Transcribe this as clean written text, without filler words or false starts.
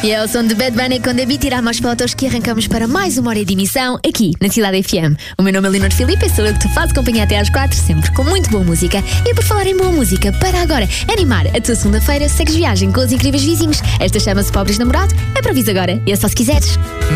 E é o som de Bad Bunny com David Tiramos Fotos que arrancamos para mais uma hora de emissão aqui na Cidade FM. O meu nome é Leonor Filipe e sou eu que te faço companhia até às 4, sempre com muito boa música. E por falar em boa música, para agora animar a tua segunda-feira, segues viagem com os incríveis vizinhos. Esta chama-se Pobres Namorado, é para aviso agora, e é só se quiseres.